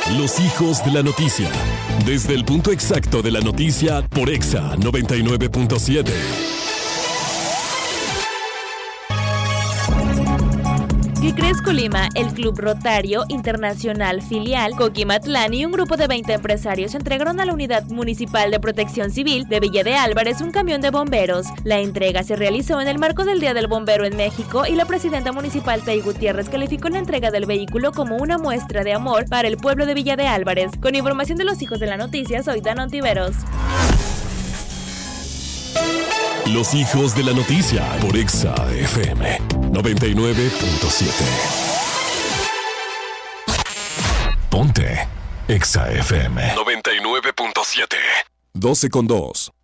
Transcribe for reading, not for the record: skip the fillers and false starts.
Los hijos de la noticia. Desde el punto exacto de la noticia por Exa 99.7. ¿Qué crees, Colima? El Club Rotario Internacional Filial Coquimatlán y un grupo de 20 empresarios entregaron a la Unidad Municipal de Protección Civil de Villa de Álvarez un camión de bomberos. La entrega se realizó en el marco del Día del Bombero en México y la presidenta municipal Tay Gutiérrez calificó la entrega del vehículo como una muestra de amor para el pueblo de Villa de Álvarez. Con información de los hijos de la noticia, soy Danon Tiveros. Los hijos de la noticia por Exa FM 99.7. Ponte Exa FM 99.7. 12:02.